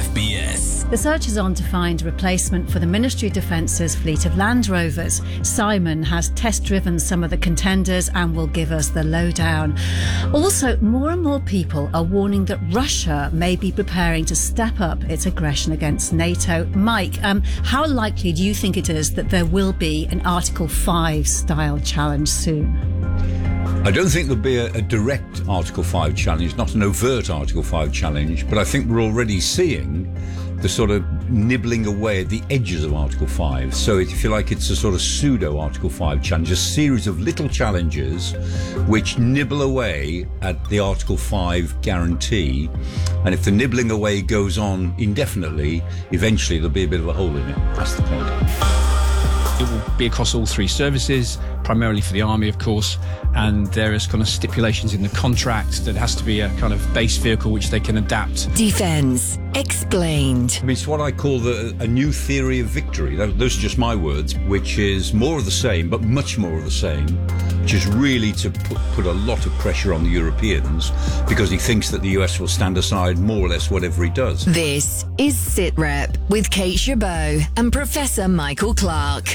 FBS. The search is on to find a replacement for the Ministry of Defence's fleet of Land Rovers. Simon has test-driven some of the contenders and will give us the lowdown. Also, more and more people are warning that Russia may be preparing to step up its aggression against NATO. Mike, how likely do you think it is that there will be an Article 5 style challenge soon? I don't think there'll be a direct Article 5 challenge, not an overt Article 5 challenge, but I think we're already seeing the sort of nibbling away at the edges of Article 5. So if you like, it's a sort of pseudo Article 5 challenge, a series of little challenges which nibble away at the Article 5 guarantee. And if the nibbling away goes on indefinitely, eventually there'll be a bit of a hole in it. That's the point. It will be across all three services, primarily for the Army, of course, and there is kind of stipulations in the contract that has to be a kind of base vehicle which they can adapt. Defence Explained. I mean, it's what I call a new theory of victory. Those are just my words, which is more of the same, but much more of the same, which is really to put a lot of pressure on the Europeans because he thinks that the US will stand aside more or less whatever he does. This is SITREP with Kate Chabot and Professor Michael Clark.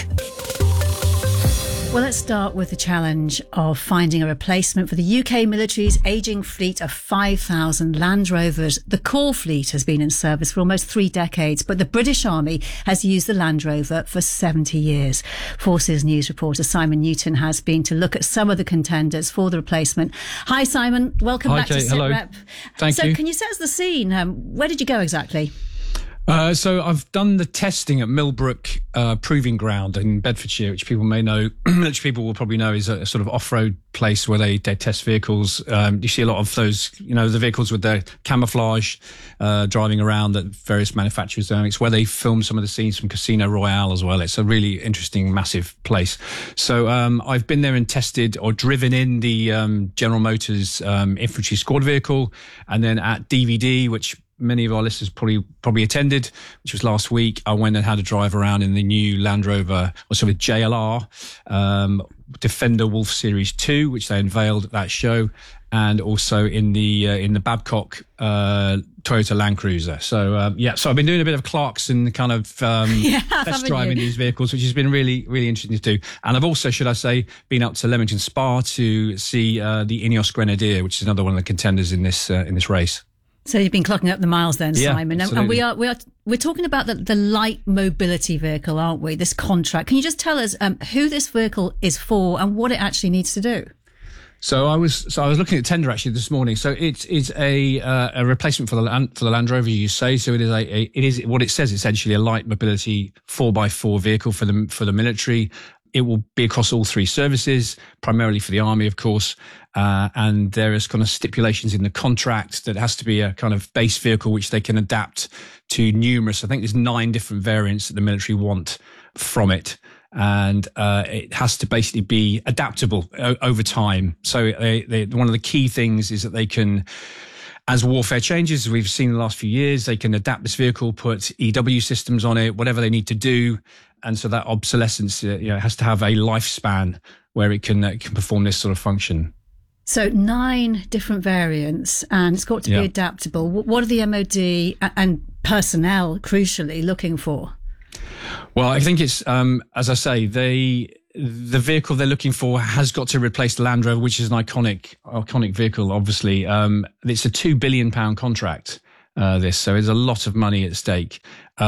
Well, let's start with the challenge of finding a replacement for the UK military's ageing fleet of 5,000 Land Rovers. The core fleet has been in service for almost 3 decades, but the British Army has used the Land Rover for 70 years. Forces News reporter Simon Newton has been to look at some of the contenders for the replacement. Hi, Simon. Welcome back Kate. to SITREP. Thank you. So can you set us the scene? Where did you go exactly? So I've done the testing at Millbrook Proving Ground in Bedfordshire, which people may know, which people will probably know is a sort of off-road place where they test vehicles. You see a lot of those, the vehicles with their camouflage driving around that various manufacturers do. It's where they film some of the scenes from Casino Royale as well. It's a really interesting, massive place. So I've been there and tested or driven in the General Motors infantry squad vehicle, and then at DVD, which many of our listeners probably attended, which was last week. I went and had a drive around in the new Land Rover, or sort of JLR, Defender Wolf Series 2, which they unveiled at that show, and also in the Babcock Toyota Land Cruiser. So so I've been doing a bit of Clarkson kind of test driving these vehicles, which has been really, really interesting to do. And I've also, should I say, been up to Leamington Spa to see the Ineos Grenadier, which is another one of the contenders in this race. So you've been clocking up the miles then, Simon. Absolutely. And we're talking about the light mobility vehicle, aren't we? This contract. Can you just tell us who this vehicle is for and what it actually needs to do? So I was looking at tender actually this morning. So it is a replacement for the Land Rover, you say. So it is what it says, essentially a light mobility 4x4 vehicle for the military. It will be across all three services, primarily for the Army, of course. And there is kind of stipulations in the contract that has to be a kind of base vehicle which they can adapt to numerous. I think there's 9 different variants that the military want from it. And it has to basically be adaptable over time. So one of the key things is that they can, as warfare changes, as we've seen in the last few years, they can adapt this vehicle, put EW systems on it, whatever they need to do. And so that obsolescence has to have a lifespan where it can perform this sort of function. So 9 different variants, and it's got to be adaptable. What are the MOD and personnel, crucially, looking for? Well, I think it's, as I say, the vehicle they're looking for has got to replace the Land Rover, which is an iconic vehicle, obviously. It's a £2 billion contract, so there's a lot of money at stake.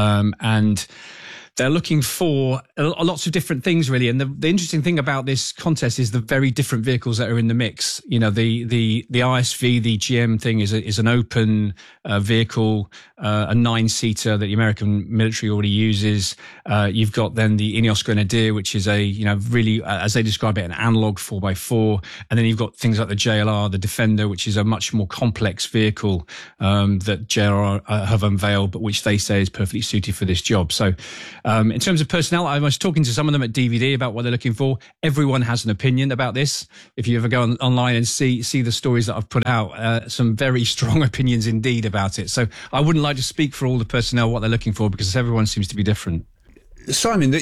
And they're looking for lots of different things, really. And the interesting thing about this contest is the very different vehicles that are in the mix. The ISV, the GM thing is an open vehicle, a 9-seater that the American military already uses. You've got then the Ineos Grenadier, which is really, as they describe it, an analog 4x4. And then you've got things like the JLR, the Defender, which is a much more complex vehicle that JLR have unveiled, but which they say is perfectly suited for this job. So in terms of personnel, I was talking to some of them at DVD about what they're looking for. Everyone has an opinion about this. If you ever go online and see the stories that I've put out, some very strong opinions indeed about it. So I wouldn't like to speak for all the personnel what they're looking for, because everyone seems to be different. Simon,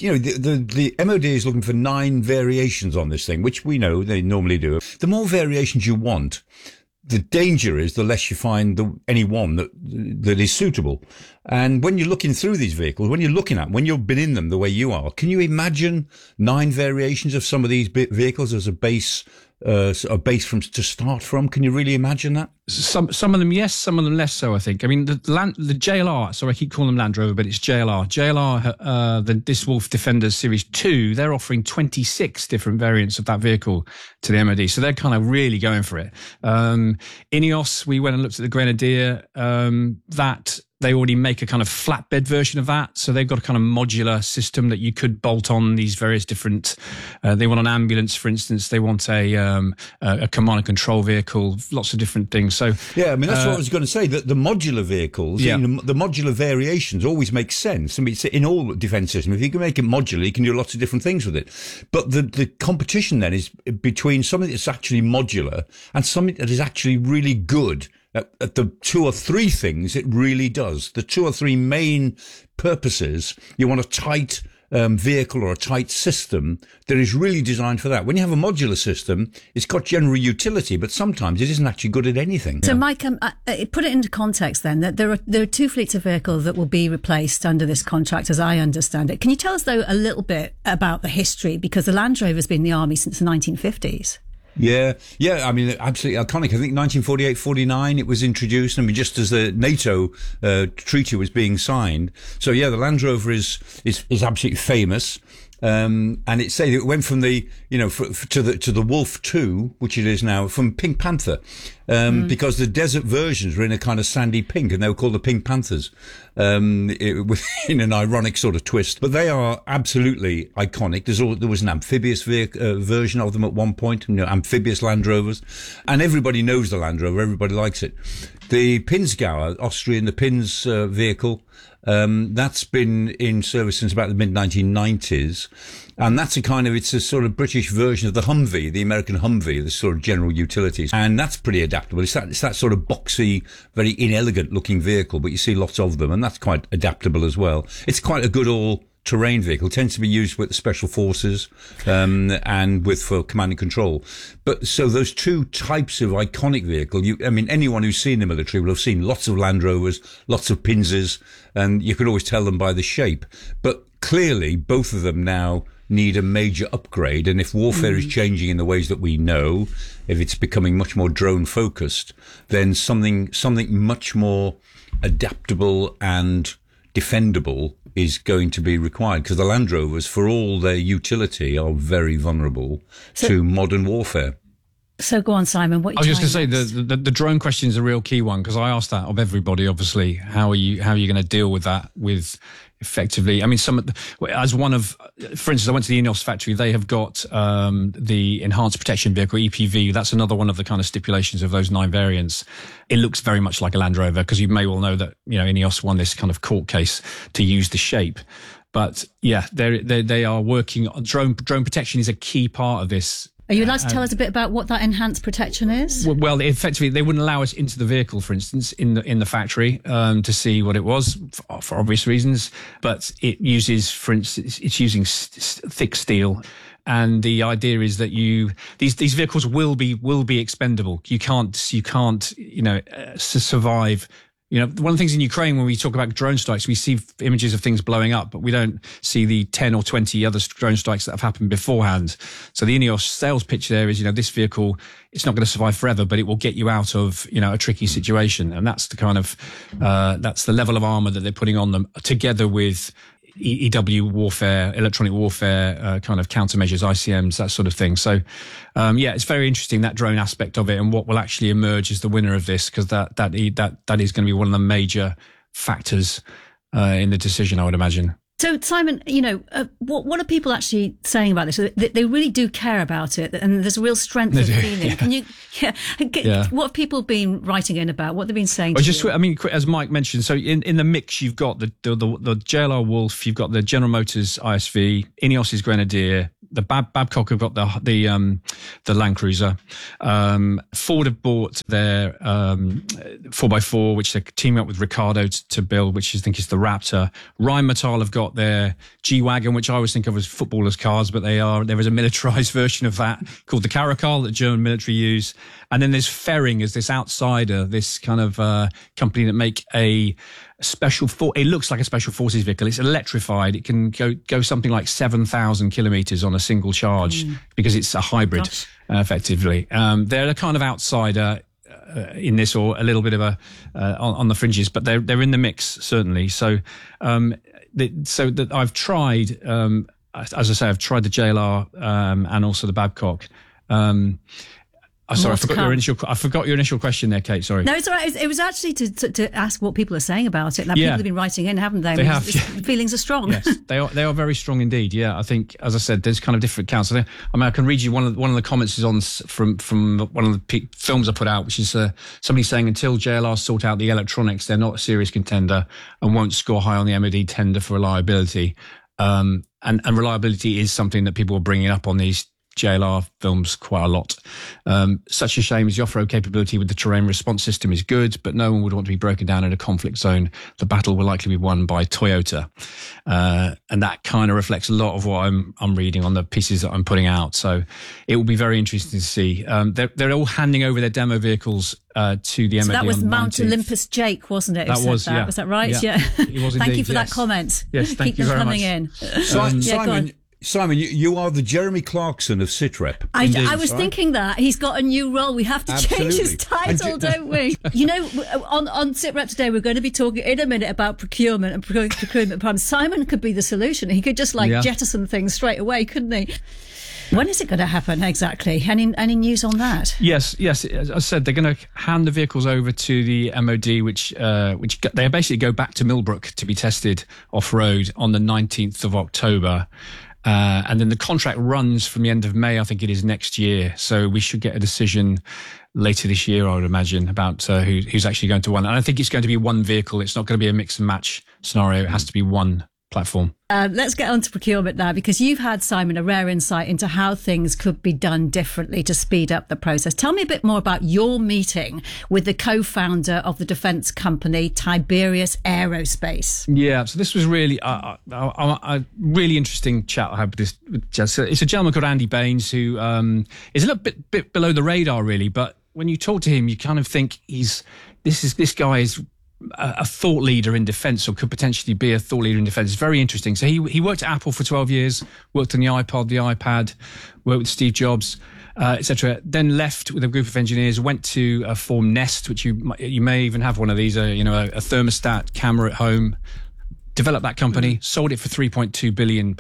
the MOD is looking for 9 variations on this thing, which we know they normally do. The more variations you want, the danger is the less you find any one that is suitable. And when you're looking through these vehicles, when you've been in them the way you are, can you imagine 9 variations of some of these vehicles as a base to start from? Can you really imagine that? Some of them, yes. Some of them less so, I think. I mean, the JLR, sorry, I keep calling them Land Rover, but it's JLR. JLR, the Diswolf Defender Series 2, they're offering 26 different variants of that vehicle to the MOD. So they're kind of really going for it. Ineos, we went and looked at the Grenadier, that they already make a kind of flatbed version of that. So they've got a kind of modular system that you could bolt on these various different, they want an ambulance, for instance. They want a command and control vehicle, lots of different things. So yeah, I mean, that's what I was going to say, that the modular vehicles, yeah. The modular variations always make sense. I mean, it's in all defence systems. If you can make it modular, you can do lots of different things with it. But the competition then is between something that's actually modular and something that is actually really good at the 2 or 3 things it really does. The 2 or 3 main purposes. You want a tight vehicle or a tight system that is really designed for that. When you have a modular system, it's got general utility, but sometimes it isn't actually good at anything. So, Mike, put it into context then, that there are 2 fleets of vehicles that will be replaced under this contract, as I understand it. Can you tell us, though, a little bit about the history? Because the Land Rover's been in the army since the 1950s. Yeah. I mean, absolutely iconic. I think 1948, 49, it was introduced. I mean, just as the NATO treaty was being signed. So yeah, the Land Rover is absolutely famous. And it went from the, to the Wolf 2, which it is now, from Pink Panther, because the desert versions were in a kind of sandy pink, and they were called the Pink Panthers, in an ironic sort of twist. But they are absolutely iconic. There was an amphibious version of them at one point, amphibious Land Rovers, and everybody knows the Land Rover. Everybody likes it. The Pinzgauer, Austrian, the Pins vehicle, that's been in service since about the mid-1990s. And it's a sort of British version of the Humvee, the American Humvee, the sort of general utilities. And that's pretty adaptable. It's that sort of boxy, very inelegant looking vehicle, but you see lots of them, and that's quite adaptable as well. It's quite a good all-terrain vehicle. It tends to be used with the special forces, and for command and control. But so those 2 types of iconic vehicle, anyone who's seen the military will have seen lots of Land Rovers, lots of Pinzers, and you can always tell them by the shape. But clearly, both of them now need a major upgrade. And if warfare is changing in the ways that we know, if it's becoming much more drone focused, then something much more adaptable and defendable is going to be required, because the Land Rovers, for all their utility, are very vulnerable to modern warfare. So go on, Simon. What I was just going to say the drone question is a real key one, because I asked that of everybody. Obviously, how are you going to deal with that? With effectively, I mean, for instance, I went to the Ineos factory. They have got the Enhanced Protection Vehicle, EPV. That's another one of the kind of stipulations of those 9 variants. It looks very much like a Land Rover, because you may well know that Ineos won this kind of court case to use the shape. But yeah, they are working on drone protection is a key part of this. Are you allowed to tell us a bit about what that enhanced protection is? Well, effectively, they wouldn't allow us into the vehicle, for instance, in the factory to see what it was for obvious reasons. But it uses, for instance, it's using thick steel. And the idea is that these vehicles will be expendable. You can't survive. One of the things in Ukraine, when we talk about drone strikes, we see images of things blowing up, but we don't see the 10 or 20 other drone strikes that have happened beforehand. So the Ineos sales pitch there is, this vehicle, it's not going to survive forever, but it will get you out of, a tricky situation. And that's the kind of, that's the level of armor that they're putting on them, together with EW warfare, electronic warfare, kind of countermeasures, ICMs, that sort of thing. So, it's very interesting, that drone aspect of it, and what will actually emerge as the winner of this, because that is going to be one of the major factors in the decision, I would imagine. So, Simon, what are people actually saying about this? They really do care about it, and there's a real strength of feeling. Yeah. Can you, what have people been writing in about? What they've been saying to you? I mean, as Mike mentioned, so in the mix, you've got the JLR Wolf, you've got the General Motors ISV, Ineos's Grenadier, the Babcock have got the Land Cruiser. Ford have bought their 4x4, which they're teaming up with Ricardo to build, which I think is the Raptor. Rheinmetall have got their G-Wagon, which I always think of as footballers' cars, but there is a militarized version of that called the Caracal that the German military use. And then there's Ferring as this outsider, this kind of company that make a it looks like a special forces vehicle. It's electrified. It can go something like 7,000 kilometers on a single charge because it's a hybrid, effectively. They're a kind of outsider in this, or a little bit of a on the fringes, but they're in the mix certainly. So that I've tried, as I say, I've tried the JLR and also the Babcock. Sorry, I forgot your initial question there, Kate. Sorry. No, it's all right. It was actually to ask what people are saying about it. Like, people have been writing in, haven't they? They have. Feelings are strong. Yes, they are very strong indeed. Yeah, I think, as I said, there's kind of different counts. I can read you one of the comments is on from one of the films I put out, which is somebody saying, until JLR sort out the electronics, they're not a serious contender and won't score high on the MOD tender for reliability. And reliability is something that people are bringing up on these JLR films quite a lot. Such a shame as the off-road capability with the terrain response system is good, but no one would want to be broken down in a conflict zone. The battle will likely be won by Toyota. And that kind of reflects a lot of what I'm reading on the pieces that I'm putting out. So it will be very interesting to see. They're all handing over their demo vehicles to the MOD. So that was Mount Olympus Jake, wasn't it? Was that right? Yeah. It was indeed, Thank you for that comment. Yes, thank you very much. Keep them coming in. Simon, you are the Jeremy Clarkson of SITREP. I was thinking that. He's got a new role. We have to change his title, don't we? You know, on SITREP today, we're going to be talking in a minute about procurement and procurement plans. Simon could be the solution. He could just jettison things straight away, couldn't he? When is it going to happen exactly? Any news on that? Yes. As I said, they're going to hand the vehicles over to the MOD, which they basically go back to Millbrook to be tested off-road on the 19th of October. And then the contract runs from the end of May, I think it is, next year. So we should get a decision later this year, I would imagine, about who's actually going to win. And I think it's going to be one vehicle. It's not going to be a mix and match scenario. It has to be one platform. Let's get on to procurement now, because you've had, Simon, a rare insight into how things could be done differently to speed up the process. Tell me a bit more about your meeting with the co-founder of the defence company, Tiberius Aerospace. Yeah, so this was really a really interesting chat I had with Jess. It's a gentleman called Andy Baines who is a little bit below the radar, really, but when you talk to him, you kind of think this guy is a thought leader in defence, or could potentially be a thought leader in defence. It's very interesting. So he worked at Apple for 12 years, worked on the iPod, the iPad, worked with Steve Jobs, etc. Then left with a group of engineers, went to form Nest, which you may even have one of these, a thermostat camera at home. Developed that company, sold it for £3.2 billion,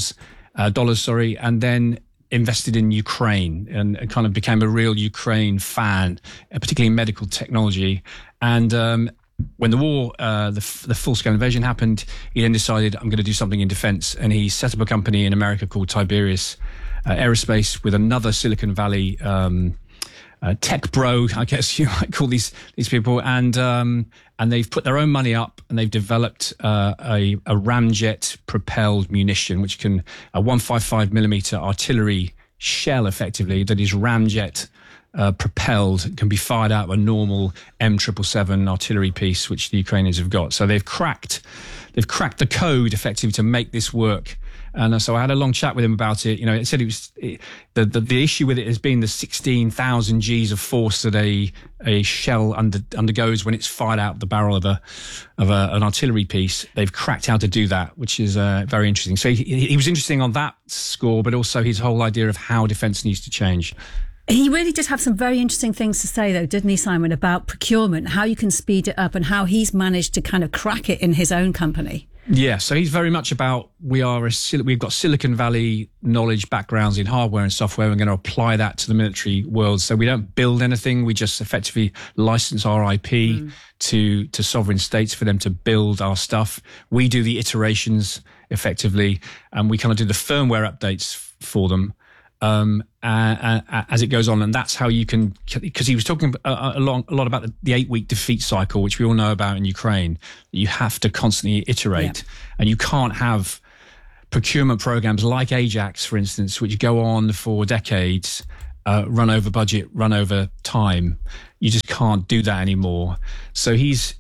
and then invested in Ukraine and kind of became a real Ukraine fan, particularly in medical technology. And when the war, the full-scale invasion happened, he then decided, I'm going to do something in defence. And he set up a company in America called Tiberius Aerospace with another Silicon Valley tech bro, I guess you might call these people. And they've put their own money up, and they've developed a ramjet-propelled munition, which can, a 155mm artillery shell, effectively, that is ramjet propelled, can be fired out of a normal M777 artillery piece, which the Ukrainians have got. So they've cracked the code effectively to make this work. And so I had a long chat with him about it. You know, it said the issue with it has been the 16,000 Gs of force that a shell undergoes when it's fired out the barrel of an artillery piece. They've cracked how to do that, which is very interesting. So he was interesting on that score, but also his whole idea of how defence needs to change. He really did have some very interesting things to say, though, didn't he, Simon, about procurement, how you can speed it up, and how he's managed to kind of crack it in his own company. Yeah, so he's very much about, we've got Silicon Valley knowledge, backgrounds in hardware and software. We're going to apply that to the military world. So we don't build anything. We just effectively license our IP to sovereign states for them to build our stuff. We do the iterations effectively, and we kind of do the firmware updates for them. As it goes on, and that's how you can, because he was talking a lot about the 8-week defeat cycle, which we all know about in Ukraine. You have to constantly iterate, and you can't have procurement programs like Ajax, for instance, which go on for decades, run over budget, run over time. You just can't do that anymore. So he's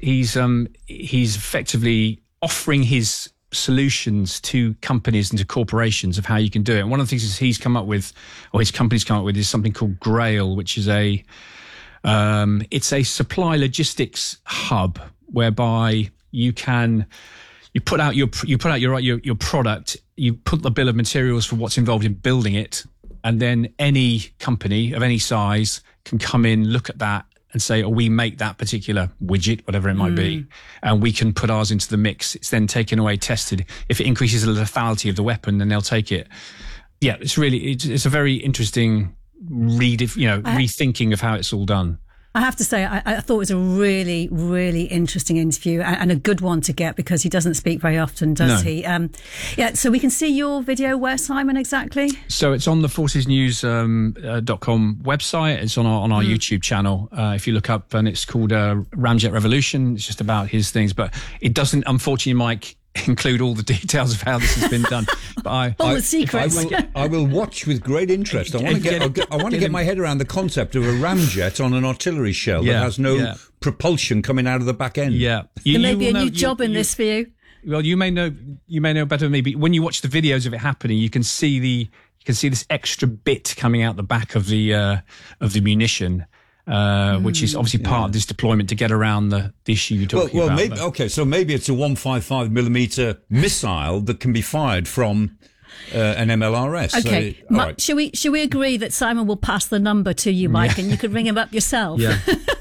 effectively offering his solutions to companies and to corporations of how you can do it. And one of the things he's come up with, or his company's come up with, is something called Grail, which is it's a supply logistics hub whereby you put out your product, you put the bill of materials for what's involved in building it, and then any company of any size can come in, look at that, and say, we make that particular widget, whatever it might be, and we can put ours into the mix. It's then taken away, tested. If it increases the lethality of the weapon, then they'll take it. Yeah, it's a very interesting rethinking of how it's all done. I have to say, I thought it was a really, really interesting interview and a good one to get, because he doesn't speak very often, does he? So we can see your video where, Simon, exactly? So it's on the forcesnews.com website. It's on our YouTube channel. If you look up, and it's called Ramjet Revolution. It's just about his things, but it doesn't, unfortunately, Mike, include all the details of how this has been done. But all the secrets. I will watch with great interest. I want to get my head around the concept of a ramjet on an artillery shell that has no propulsion coming out of the back end. Yeah, there may be a new job in this for you. Well, you may know better than me. But when you watch the videos of it happening, you can see this extra bit coming out the back of the munition. Which is obviously part of this deployment to get around the issue you're talking about. So maybe it's a 155 millimeter missile that can be fired from an MLRS. Okay, right. Should we agree that Simon will pass the number to you, Mike, and you could ring him up yourself? Yeah.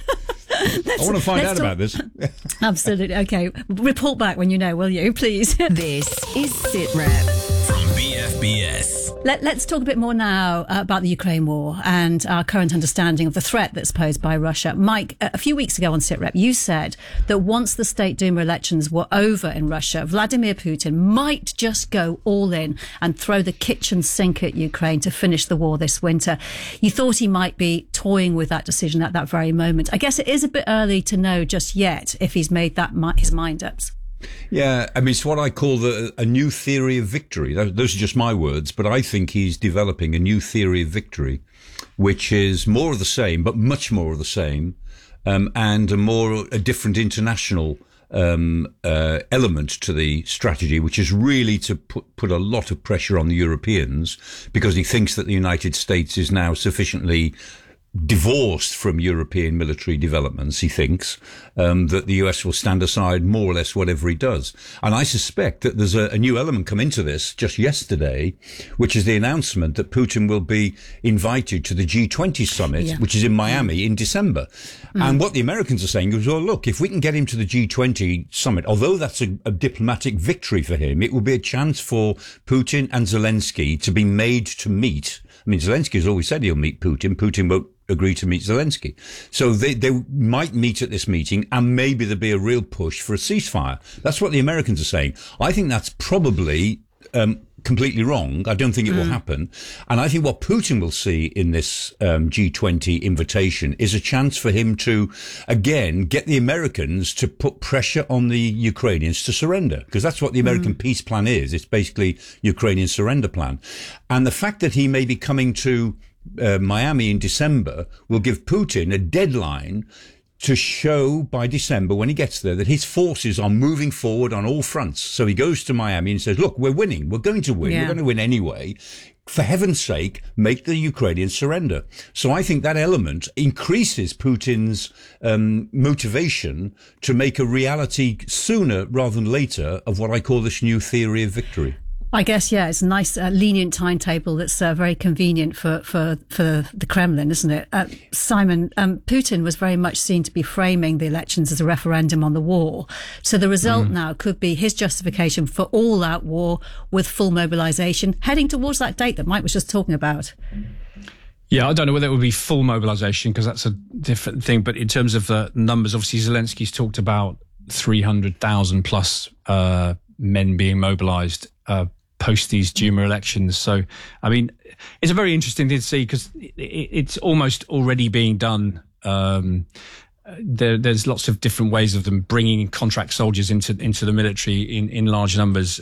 I want to find out about this. Absolutely. Okay. Report back when you know, will you, please? This is SITREP from BFBS. Let's talk a bit more now about the Ukraine war and our current understanding of the threat that's posed by Russia. Mike, a few weeks ago on SITREP, you said that once the State Duma elections were over in Russia, Vladimir Putin might just go all in and throw the kitchen sink at Ukraine to finish the war this winter. You thought he might be toying with that decision at that very moment. I guess it is a bit early to know just yet if he's made his mind up. Yeah, I mean, it's what I call a new theory of victory. Those are just my words, but I think he's developing a new theory of victory, which is more of the same, but much more of the same, and a different international element to the strategy, which is really to put a lot of pressure on the Europeans, because he thinks that the United States is now sufficiently divorced from European military developments. He thinks that the US will stand aside more or less whatever he does. And I suspect that there's a new element come into this just yesterday, which is the announcement that Putin will be invited to the G20 summit, which is in Miami in December. And what the Americans are saying is, well, look, if we can get him to the G20 summit, although that's a diplomatic victory for him, it will be a chance for Putin and Zelensky to be made to meet. I mean, Zelensky has always said he'll meet Putin. Putin won't agree to meet Zelensky. So they might meet at this meeting, and maybe there'll be a real push for a ceasefire. That's what the Americans are saying. I think that's probably completely wrong. I don't think it will happen. And I think what Putin will see in this G20 invitation is a chance for him to, again, get the Americans to put pressure on the Ukrainians to surrender, because that's what the American peace plan is. It's basically Ukrainian surrender plan. And the fact that he may be coming to Miami in December will give Putin a deadline to show by December, when he gets there, that his forces are moving forward on all fronts. So he goes to Miami and says, look, we're winning. We're going to win. We're going to win anyway. For heaven's sake, make the Ukrainians surrender. So I think that element increases Putin's motivation to make a reality sooner rather than later of what I call this new theory of victory. I guess, it's a nice lenient timetable that's very convenient for the Kremlin, isn't it? Simon, Putin was very much seen to be framing the elections as a referendum on the war. So the result now could be his justification for all-out war with full mobilization, heading towards that date that Mike was just talking about. Yeah, I don't know whether it would be full mobilization, because that's a different thing. But in terms of the numbers, obviously Zelensky's talked about 300,000 plus men being mobilized post these Duma elections. So, I mean, it's a very interesting thing to see, because it's almost already being done. there's lots of different ways of them bringing contract soldiers into the military in large numbers.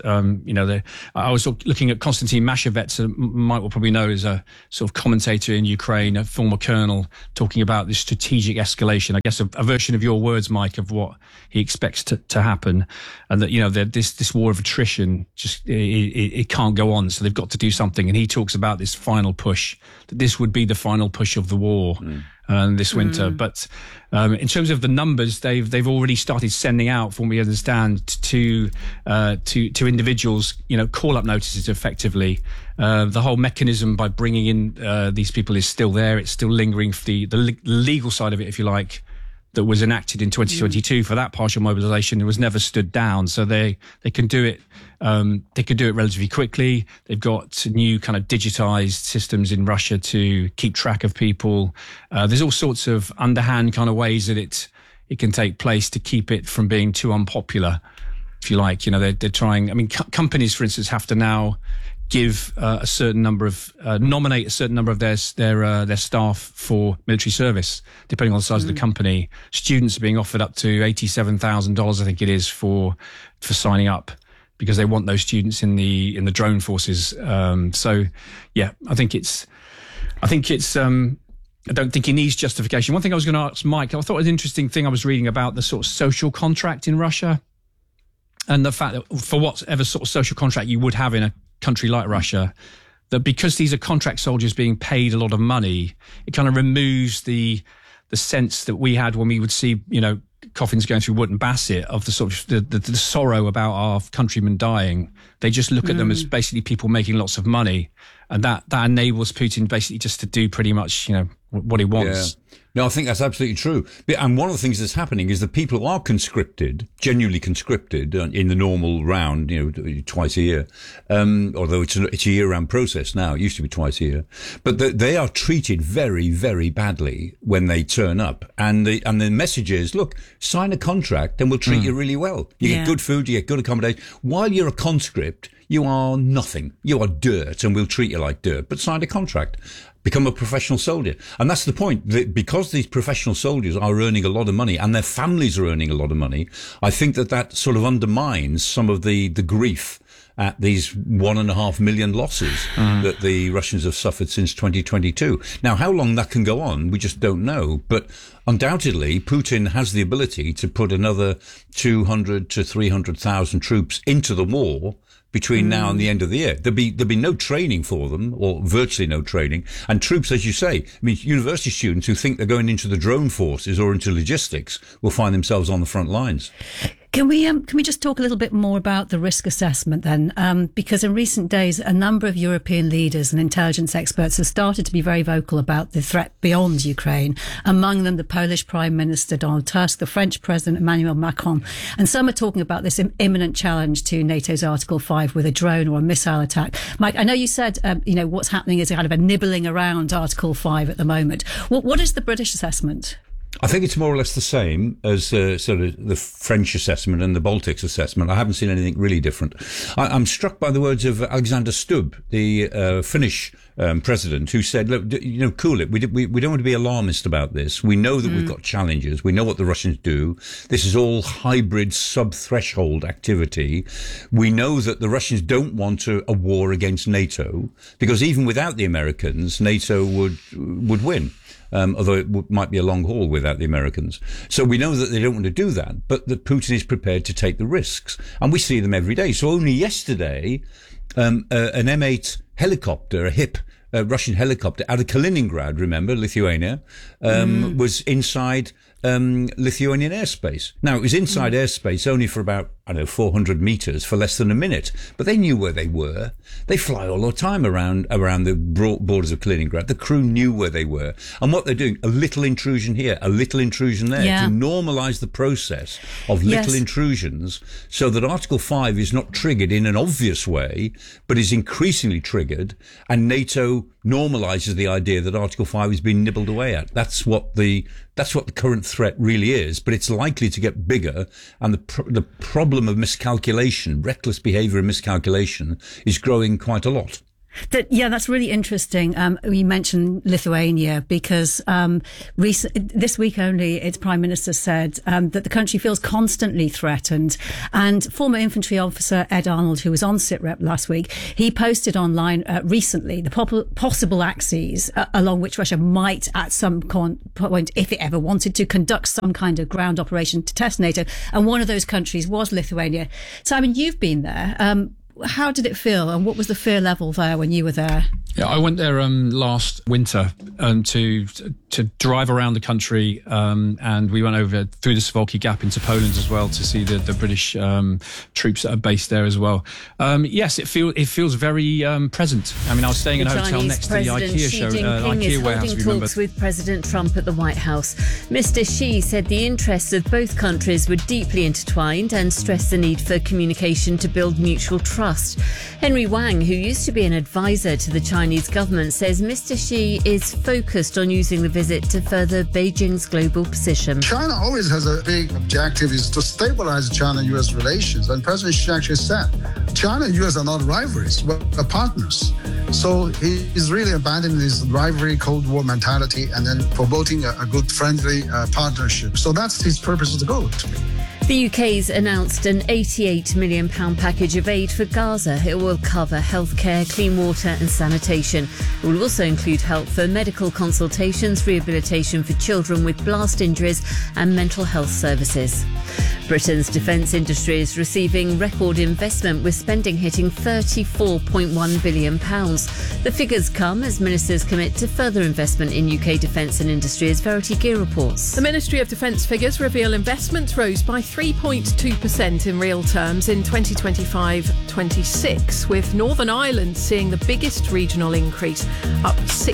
I was looking at Konstantin Mashevets, Mike will probably know, as a sort of commentator in Ukraine, a former colonel, talking about this strategic escalation. I guess a version of your words, Mike, of what he expects to happen, and that this war of attrition just it can't go on. So they've got to do something. And he talks about this final push, that this would be the final push of the war. This winter, but in terms of the numbers, they've already started sending out, from what we understand, to individuals, call-up notices. Effectively, the whole mechanism by bringing in these people is still there. It's still lingering for the legal side of it, if you like, that was enacted in 2022 for that partial mobilisation. It was never stood down, so they can do it. They can do it relatively quickly. They've got new kind of digitised systems in Russia to keep track of people. There's all sorts of underhand kind of ways that it can take place to keep it from being too unpopular, if you like. They're trying. I mean, companies, for instance, have to now give a certain number of nominate a certain number of their staff for military service, depending on the size of the company. Students are being offered up to $87,000, I think it is, for signing up, because they want those students in the drone forces. So yeah, I think it's. I don't think it needs justification. One thing I was going to ask Mike, I thought it was an interesting thing I was reading about the sort of social contract in Russia, and the fact that for whatever sort of social contract you would have in a country like Russia, that because these are contract soldiers being paid a lot of money, it kind of removes the sense that we had when we would see, coffins going through Wootton Bassett, of the sort of the sorrow about our countrymen dying. They just look at them as basically people making lots of money, and that enables Putin basically just to do pretty much, what he wants. Yeah. No, I think that's absolutely true. And one of the things that's happening is that people who are conscripted, genuinely conscripted in the normal round, twice a year, although it's a year-round process now. It used to be twice a year. But they are treated very, very badly when they turn up. And the message is, look, sign a contract and we'll treat you really well. You get good food, you get good accommodation. While you're a conscript, you are nothing. You are dirt, and we'll treat you like dirt. But sign a contract. Become a professional soldier. And that's the point. Because these professional soldiers are earning a lot of money and their families are earning a lot of money, I think that sort of undermines some of the grief at these 1.5 million losses that the Russians have suffered since 2022. Now, how long that can go on, we just don't know. But undoubtedly, Putin has the ability to put another 200 to 300,000 troops into the war between now and the end of the year. There'll be no training for them, or virtually no training. And troops, as you say, university students who think they're going into the drone forces or into logistics will find themselves on the front lines. Can we just talk a little bit more about the risk assessment then? Because in recent days, a number of European leaders and intelligence experts have started to be very vocal about the threat beyond Ukraine. Among them, the Polish Prime Minister Donald Tusk, the French President Emmanuel Macron, and some are talking about this imminent challenge to NATO's Article 5 with a drone or a missile attack. Mike, I know you said what's happening is a kind of a nibbling around Article 5 at the moment. What is the British assessment? I think it's more or less the same as sort of the French assessment and the Baltics assessment. I haven't seen anything really different. I'm struck by the words of Alexander Stubb, the Finnish president, who said, look, cool it. We don't want to be alarmist about this. We know that we've got challenges. We know what the Russians do. This is all hybrid sub-threshold activity. We know that the Russians don't want a war against NATO, because even without the Americans, NATO would win. Although it might be a long haul without the Americans. So we know that they don't want to do that, but that Putin is prepared to take the risks. And we see them every day. So only yesterday, an M8 helicopter, a HIP Russian helicopter out of Kaliningrad, remember, Lithuania, was inside Lithuanian airspace. Now, it was inside airspace only for about, 400 meters for less than a minute, but they knew where they were. They fly all the time around the borders of Kaliningrad. The crew knew where they were. And what they're doing, a little intrusion here, a little intrusion there, to normalize the process of little intrusions so that Article 5 is not triggered in an obvious way, but is increasingly triggered, and NATO normalizes the idea that Article 5 is being nibbled away at. That's what the current threat really is, but it's likely to get bigger, and the problem of miscalculation, reckless behavior and miscalculation, is growing quite a lot. That's really interesting. You mentioned Lithuania because this week only, its Prime Minister said that the country feels constantly threatened. And former infantry officer Ed Arnold, who was on SITREP last week, he posted online recently the possible axes along which Russia might at some point, if it ever wanted to, conduct some kind of ground operation to test NATO. And one of those countries was Lithuania. Simon, you've been there. How did it feel, and what was the fear level there when you were there? Yeah, I went there last winter to drive around the country, and we went over through the Suwalki Gap into Poland as well to see the British troops that are based there as well. Yes, it feels very present. I mean, I was staying in a hotel next to the IKEA show, IKEA warehouse. Is holding talks with President Trump at the White House. Mr. Xi said the interests of both countries were deeply intertwined and stressed the need for communication to build mutual trust. Henry Wang, who used to be an advisor to the Chinese government, says Mr. Xi is focused on using the visit to further Beijing's global position. China always has a big objective is to stabilize China-U.S. relations. And President Xi actually said, China and U.S. are not rivals, but partners. So he is really abandoning this rivalry, Cold War mentality and then promoting a good, friendly partnership. So that's his purpose of the goal. The UK's announced an £88 million package of aid for Gaza. It will cover healthcare, clean water and sanitation. It will also include help for medical consultations, rehabilitation for children with blast injuries and mental health services. Britain's defence industry is receiving record investment, with spending hitting £34.1 billion. The figures come as ministers commit to further investment in UK defence and industry, as Verity Gear reports. The Ministry of Defence figures reveal investment rose by 3.2% in real terms in 2025-26, with Northern Ireland seeing the biggest regional increase, up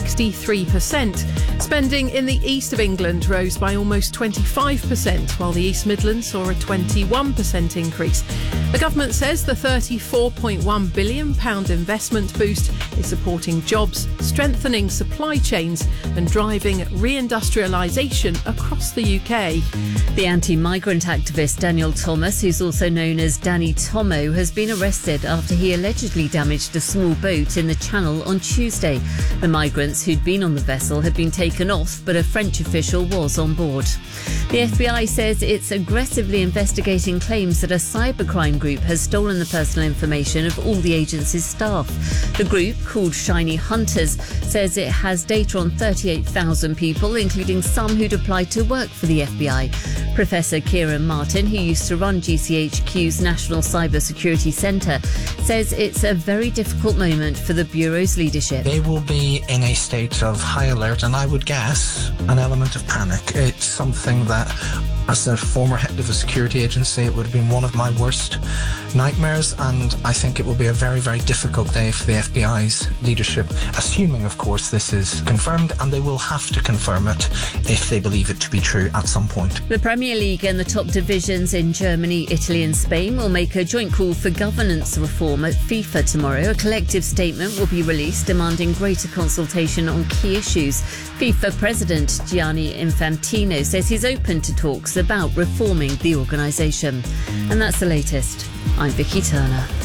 63%. Spending in the east of England rose by almost 25%, while the East Midlands saw a 21% increase. The government says the £34.1 billion investment boost is supporting jobs, strengthening supply chains and driving reindustrialisation across the UK. The anti-migrant activist Daniel Thomas, who's also known as Danny Tomo, has been arrested after he allegedly damaged a small boat in the Channel on Tuesday. The migrants who'd been on the vessel had been taken off, but a French official was on board. The FBI says it's aggressively investigating claims that a cybercrime group has stolen the personal information of all the agency's staff. The group, called Shiny Hunters, says it has data on 38,000 people, including some who'd applied to work for the FBI. Professor Kieran Martin, who used to run GCHQ's National Cyber Security Centre, says it's a very difficult moment for the Bureau's leadership. They will be in a state of high alert, and I would guess an element of panic. It's something that, as a former head of a security agency, it would have been one of my worst nightmares, and I think it will be a very, very difficult day for the FBI's leadership, assuming, of course, this is confirmed, and they will have to confirm it if they believe it to be true at some point. The Premier League and the top divisions in Germany, Italy and Spain will make a joint call for governance reform at FIFA tomorrow. A collective statement will be released demanding greater consultation on key issues. FIFA President Gianni Infantino says he's open to talks about reforming the organisation. And that's the latest. I'm Vicky Turner.